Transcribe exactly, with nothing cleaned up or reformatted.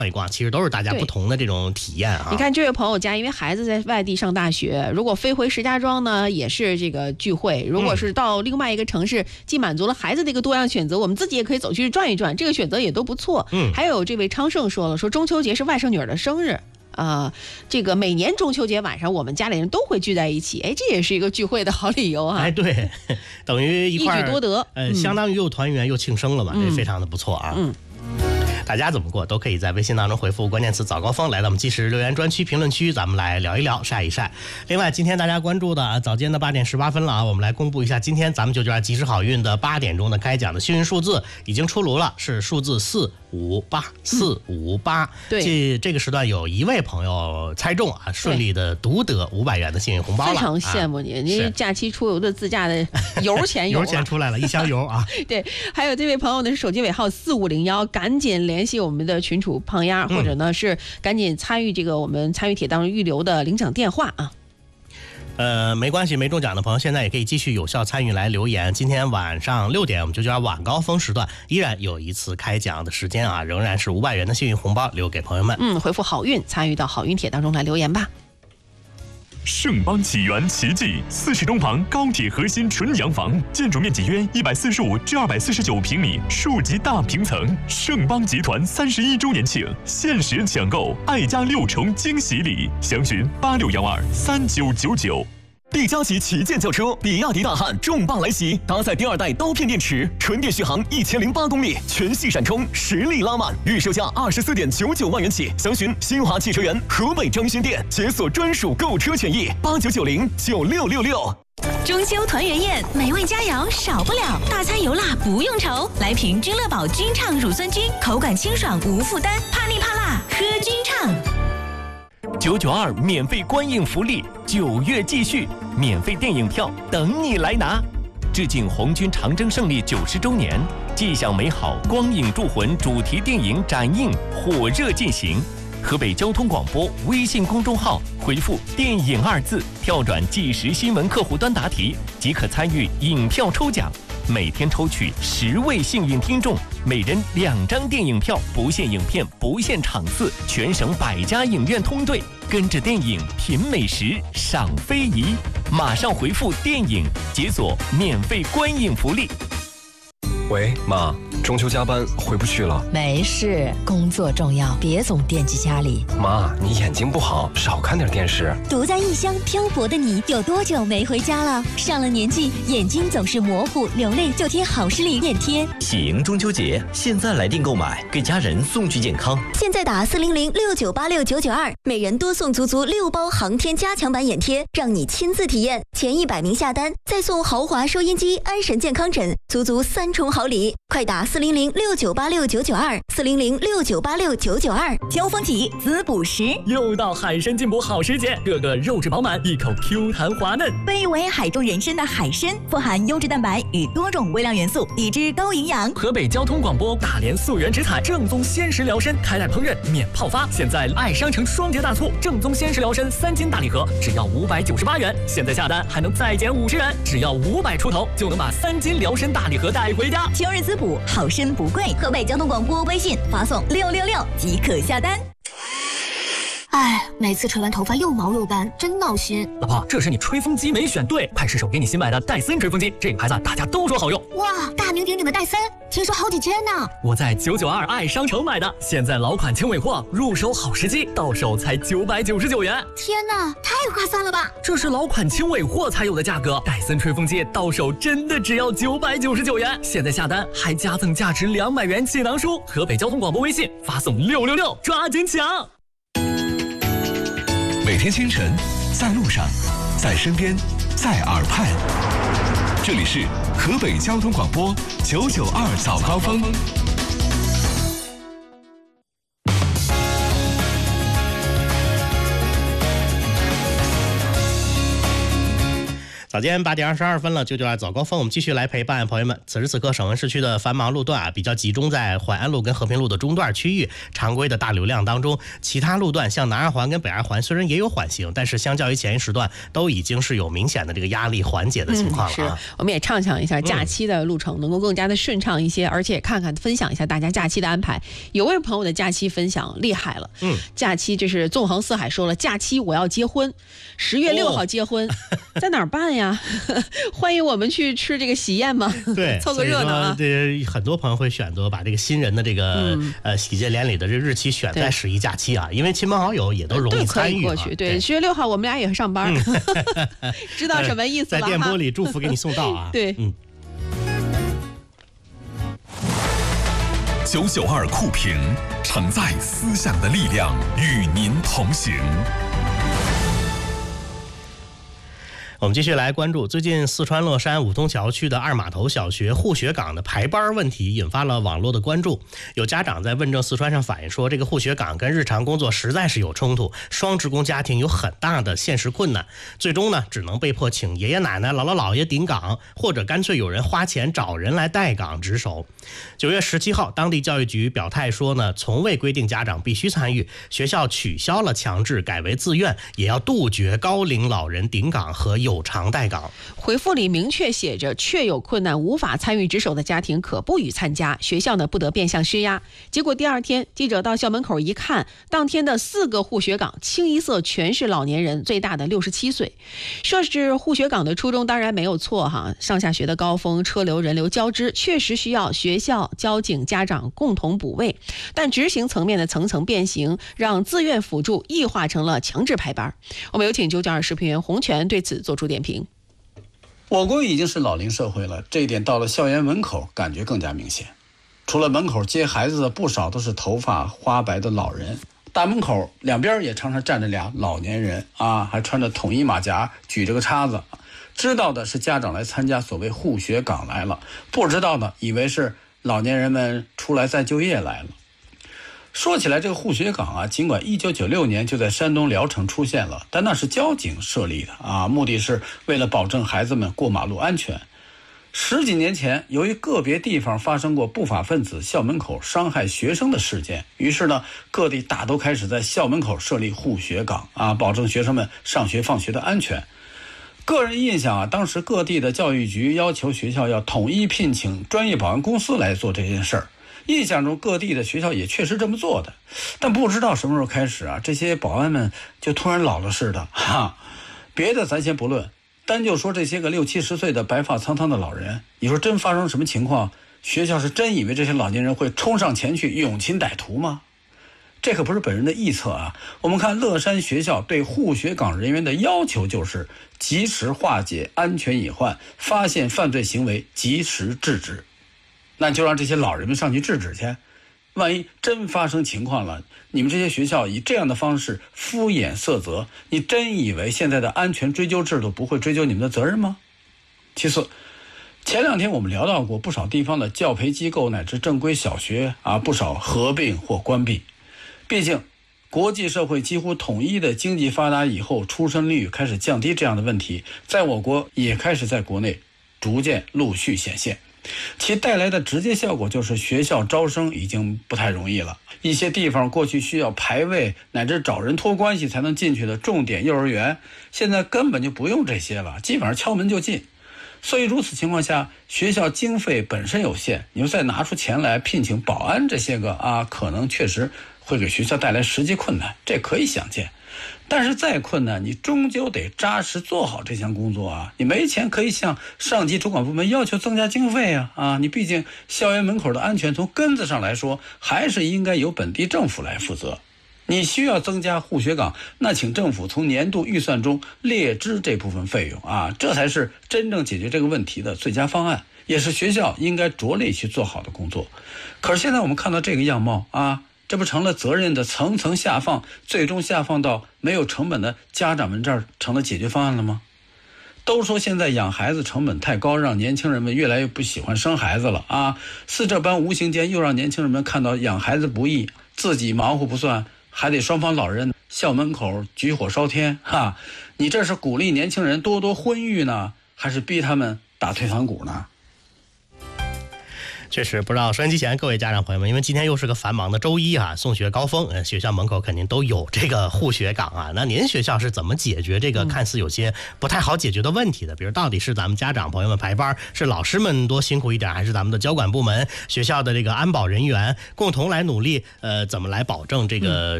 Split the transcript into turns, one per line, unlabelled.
一逛，其实都是大家不同的这种体验啊。
你看这位朋友家，因为孩子在外地上大学，如果飞回石家庄呢，也是这个聚会；如果是到另外一个城市，既满足了孩子的一个多样选择，我们自己也可以走去转一转，这个选择也都不错。
嗯，
还有这位昌盛说了，说中秋节是外甥女儿的生日。啊、呃，这个每年中秋节晚上，我们家里人都会聚在一起，哎，这也是一个聚会的好理由啊！
哎，对，等于一块
一举多得，
呃、
嗯，
相当于又团圆又庆生了嘛，
嗯、
这非常的不错啊。
嗯。
大家怎么过都可以在微信当中回复关键词早高峰来到我们即时留言专区评论区，咱们来聊一聊晒一晒。另外今天大家关注的早间的八点十八分了啊，我们来公布一下今天咱们九九二即时好运的八点钟的开奖的幸运数字已经出炉了，是数字四五八四五八。
对，
这这个时段有一位朋友猜中啊，顺利的独得五百元的幸运红包了，
非常羡慕你，
啊、
你假期出游的自驾的油钱有了，
油钱出来了，一箱油啊。
对，还有这位朋友呢是手机尾号四五零幺，赶紧联系我们的群主胖丫，或者呢是赶紧参与这个我们参与帖当中预留的领奖电话啊。
呃，没关系，没中奖的朋友现在也可以继续有效参与来留言。今天晚上六点，我们就叫晚高峰时段，依然有一次开奖的时间啊，仍然是五百元的幸运红包留给朋友们。
嗯，回复好运，参与到好运帖当中来留言吧。
盛邦起源奇迹四十东旁高铁核心纯洋房，建筑面积约一百四十五至二百四十九平米，数级大平层。盛邦集团三十一周年庆，限时抢购，爱家六重惊喜礼，详询八六幺二三九九九。
利嘉旗旗舰轿车比亚迪大汉重磅来袭，搭载第二代刀片电池，纯电续航一千零八公里，全系闪充，实力拉满，预售价二十四点九九万元起。详询新华汽车园河北张勋店，解锁专属购车权益，八九九零九六六六。
中秋团圆宴，美味佳肴少不了，大餐油辣不用愁，来瓶君乐宝君畅乳酸菌，口感清爽无负担，怕腻怕辣喝君畅。
九九二免费观影福利，九月继续，免费电影票等你来拿。致敬红军长征胜利九十周年，既享美好光影铸魂主题电影展映火热进行。河北交通广播微信公众号回复电影二字，跳转即时新闻客户端答题，即可参与影票抽奖。每天抽取十位幸运听众，每人两张电影票，不限影片，不限场次，全省百家影院通兑，跟着电影品美食，赏非遗。马上回复电影，解锁免费观影福利。
喂，妈，中秋加班回不去了。
没事，工作重要，别总惦记家里。
妈，你眼睛不好，少看点电视。
独在异乡漂泊的你，有多久没回家了？上了年纪，眼睛总是模糊流泪，就贴好视力眼贴。
喜迎中秋节，现在来电购买，给家人送去健康。
现在打四零零六九八六九九二，每人多送足足六包航天加强版眼贴，让你亲自体验。前一百名下单，再送豪华收音机、安神健康枕，足足三重好礼。快打四零零六九八六九九二，四零零六九八六九九二。
交锋体滋补食，
又到海参进补好时节，个个肉质饱满，一口 Q 弹滑嫩。
被誉为海中人参的海参，富含优质蛋白与多种微量元素，以致高营养。
河北交通广播大连溯源植采正宗鲜食疗参，开袋烹饪免泡发。现在爱商城双节大促，正宗鲜食疗参三斤大礼盒只要五百九十八元，现在下单还能再减五十元，只要五百出头就能把三斤疗参大礼盒带回家。
秋日滋补，好参不贵。河北交通广播微信发送六六六即可下单。
哎，每次吹完头发又毛又干，真闹心。
老婆，这是你吹风机没选对，派试手给你新买的戴森吹风机，这个牌子大家都说好用。
哇，大名鼎鼎的戴森，听说好几千呢。
我在九九二爱商城买的，现在老款轻尾货，入手好时机，到手才九百九十九元。
天哪，太划算了吧！
这是老款轻尾货才有的价格，戴森吹风机到手真的只要九百九十九元。现在下单还加赠价值两百元气囊书。河北交通广播微信发送六六六，抓紧抢！
每天清晨，在路上，在身边，在耳畔，这里是河北交通广播九九二早高峰。
早间八点二十二分了，就就要早高峰，我们继续来陪伴朋友们。此时此刻，省文市区的繁忙路段啊，比较集中在淮安路跟和平路的中段区域，常规的大流量当中。其他路段像南二环跟北二环虽然也有缓行，但是相较于前一时段，都已经是有明显的这个压力缓解的情况了、啊
嗯、是，我们也畅想一下假期的路程能够更加的顺畅一些，嗯、而且也看看分享一下大家假期的安排。有位朋友的假期分享厉害了，嗯，假期这是纵横四海说了，假期我要结婚，十月六号结婚，哦、在哪儿办呀？欢迎我们去吃这个喜宴吗？
对，
凑个热闹啊！
对，很多朋友会选择把这个新人的这个、嗯、呃喜结连理的这日期选在十一假期啊，因为亲朋好友也都容易参与、啊、
过去。对，十月六号我们俩也上班，嗯、知道什么意思了？
在电波里祝福给你送到啊！
对，
嗯。
九九二酷评承载思想的力量，与您同行。
我们继续来关注最近四川乐山五通桥区的二码头小学护学岗的排班问题引发了网络的关注。有家长在问政四川上反映说，这个护学岗跟日常工作实在是有冲突，双职工家庭有很大的现实困难，最终呢只能被迫请爷爷奶奶姥姥姥爷顶岗，或者干脆有人花钱找人来代岗值守。九月十七号，当地教育局表态说呢，从未规定家长必须参与，学校取消了强制，改为自愿，也要杜绝高龄老人顶岗和有有偿代岗。
回复里明确写着，确有困难无法参与值守的家庭可不予参加，学校呢不得变相施压。结果第二天，记者到校门口一看，当天的四个护学岗清一色全是老年人，最大的六十七岁。设置护学岗的初衷当然没有错哈，上下学的高峰，车流人流交织，确实需要学校、交警、家长共同补位，但执行层面的层层变形，让自愿辅助异化成了强制排班。我们有请九九二视频员洪泉对此做出点评。
我国已经是老龄社会了，这一点到了校园门口感觉更加明显。除了门口接孩子的，不少都是头发花白的老人。大门口两边也常常站着俩老年人啊，还穿着统一马甲，举着个叉子。知道的是家长来参加所谓护学岗来了，不知道的以为是老年人们出来再就业来了。说起来，这个护学岗啊，尽管一九九六年就在山东聊城出现了，但那是交警设立的啊，目的是为了保证孩子们过马路安全。十几年前，由于个别地方发生过不法分子校门口伤害学生的事件，于是呢，各地大都开始在校门口设立护学岗啊，保证学生们上学放学的安全。个人印象啊，当时各地的教育局要求学校要统一聘请专业保安公司来做这件事儿。印象中各地的学校也确实这么做的，但不知道什么时候开始啊，这些保安们就突然老了似的哈。别的咱先不论，单就说这些个六七十岁的白发苍苍的老人，你说真发生什么情况，学校是真以为这些老年人会冲上前去永擒歹徒吗？这可不是本人的臆测啊。我们看乐山学校对护学岗人员的要求就是及时化解安全隐患，发现犯罪行为及时制止。那就让这些老人们上去制止去，万一真发生情况了，你们这些学校以这样的方式敷衍塞责，你真以为现在的安全追究制度不会追究你们的责任吗？其次，前两天我们聊到过，不少地方的教培机构乃至正规小学啊，不少合并或关闭。毕竟国际社会几乎统一的经济发达以后，出生率开始降低，这样的问题在我国也开始在国内逐渐陆续显现。其带来的直接效果就是学校招生已经不太容易了，一些地方过去需要排位乃至找人托关系才能进去的重点幼儿园，现在根本就不用这些了，基本上敲门就进。所以如此情况下，学校经费本身有限，你说再拿出钱来聘请保安这些个啊，可能确实会给学校带来实际困难，这可以想见。但是再困难，你终究得扎实做好这项工作啊！你没钱可以向上级主管部门要求增加经费啊！啊，你毕竟校园门口的安全从根子上来说，还是应该由本地政府来负责。你需要增加护学岗，那请政府从年度预算中列支这部分费用啊，这才是真正解决这个问题的最佳方案，也是学校应该着力去做好的工作。可是现在我们看到这个样貌啊，这不成了责任的层层下放，最终下放到没有成本的家长们这儿成了解决方案了吗？都说现在养孩子成本太高，让年轻人们越来越不喜欢生孩子了啊！似这般无形间又让年轻人们看到养孩子不易，自己忙活不算，还得双方老人校门口举火烧天哈！你这是鼓励年轻人多多婚育呢， 还是逼他们打退堂鼓呢？
确实不知道收音机前各位家长朋友们，因为今天又是个繁忙的周一啊，送学高峰，呃，学校门口肯定都有这个护学岗啊。那您学校是怎么解决这个看似有些不太好解决的问题的？比如到底是咱们家长朋友们排班，是老师们多辛苦一点，还是咱们的交管部门、学校的这个安保人员共同来努力？呃，怎么来保证这个